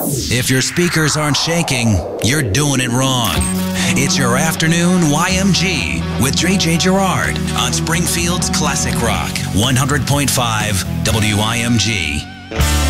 If your speakers aren't shaking, you're doing it wrong. It's your afternoon YMG with JJ Gerard on Springfield's Classic Rock 100.5 WIMG.